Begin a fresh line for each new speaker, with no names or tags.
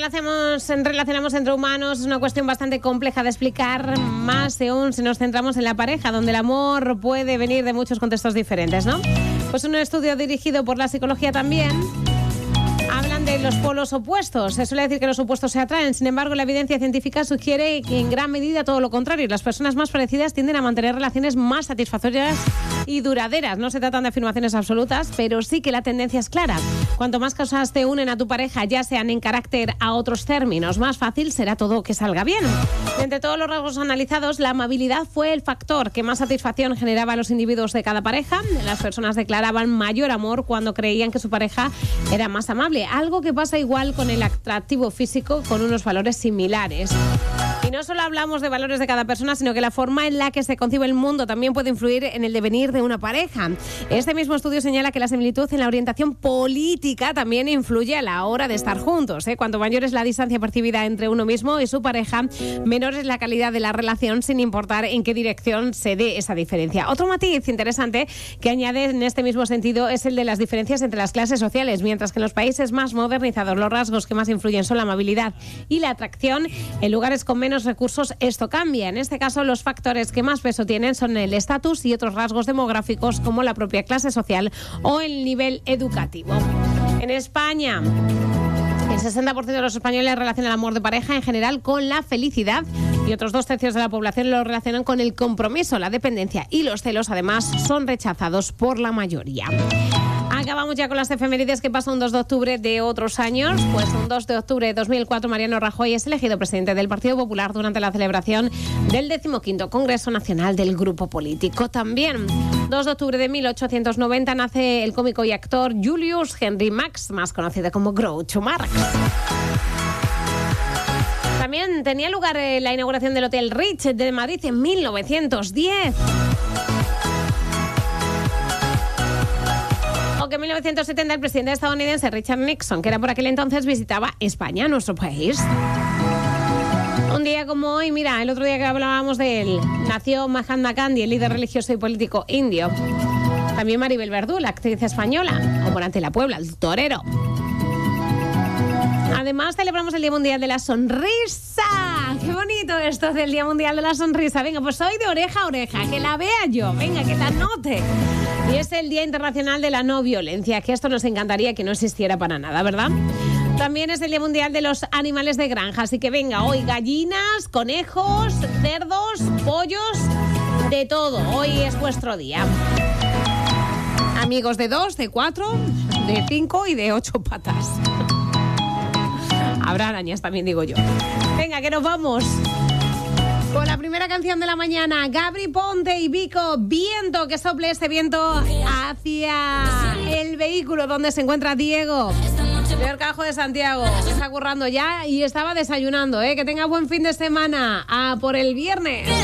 relacionamos entre humanos es una cuestión bastante compleja de explicar, más aún si nos centramos en la pareja, donde el amor puede venir de muchos contextos diferentes, ¿no? Pues un estudio dirigido por la psicología también hablan de los polos opuestos. Se suele decir que los opuestos se atraen. Sin embargo, la evidencia científica sugiere que en gran medida todo lo contrario. Las personas más parecidas tienden a mantener relaciones más satisfactorias y duraderas. No se tratan de afirmaciones absolutas, pero sí que la tendencia es clara. Cuanto más cosas te unen a tu pareja, ya sean en carácter a otros términos, más fácil será todo que salga bien. Entre todos los rasgos analizados, la amabilidad fue el factor que más satisfacción generaba a los individuos de cada pareja. Las personas declaraban mayor amor cuando creían que su pareja era más amable. Algo que pasa igual con el atractivo físico, con unos valores similares. Y no solo hablamos de valores de cada persona, sino que la forma en la que se concibe el mundo también puede influir en el devenir de una pareja. Este mismo estudio señala que la similitud en la orientación política también influye a la hora de estar juntos. Cuanto mayor es la distancia percibida entre uno mismo y su pareja, menor es la calidad de la relación, sin importar en qué dirección se dé esa diferencia. Otro matiz interesante que añade en este mismo sentido es el de las diferencias entre las clases sociales. Mientras que en los países más modernizados los rasgos que más influyen son la amabilidad y la atracción, en lugares con menos recursos esto cambia. En este caso, los factores que más peso tienen son el estatus y otros rasgos demográficos como la propia clase social o el nivel educativo. En España, el 60% de los españoles relacionan el amor de pareja en general con la felicidad y otros 2/3 de la población lo relacionan con el compromiso, la dependencia y los celos. Además, son rechazados por la mayoría. Acabamos ya con las efemérides que pasa un 2 de octubre de otros años. Pues un 2 de octubre de 2004, Mariano Rajoy es elegido presidente del Partido Popular durante la celebración del 15º Congreso Nacional del Grupo Político. También, 2 de octubre de 1890, nace el cómico y actor Julius Henry Max, más conocido como Groucho Marx. También tenía lugar la inauguración del Hotel Ritz de Madrid en 1910. Que en 1970 el presidente estadounidense Richard Nixon, que era por aquel entonces, visitaba España, nuestro país. Un día como hoy, mira, el otro día que hablábamos de él, nació Mahatma Gandhi, el líder religioso y político indio. También Maribel Verdú, la actriz española, o Morante la Puebla, el torero. Además, celebramos el Día Mundial de la Sonrisa. ¡Qué bonito esto del Día Mundial de la Sonrisa! Venga, pues hoy de oreja a oreja, que la vea yo, venga, que la note. Y es el Día Internacional de la No Violencia, que esto nos encantaría que no existiera para nada, ¿verdad? También es el Día Mundial de los Animales de Granja, así que venga, hoy gallinas, conejos, cerdos, pollos, de todo. Hoy es vuestro día. Amigos de 2, de 4, de 5 y de 8 patas. Habrá arañas también, digo yo. Venga, que nos vamos. Con la primera canción de la mañana, Gabri Ponte y Vico, Viento, que sople este viento hacia el vehículo donde se encuentra Diego, de Horcajo de Santiago, que está currando ya y estaba desayunando, Que tenga buen fin de semana. A por el viernes.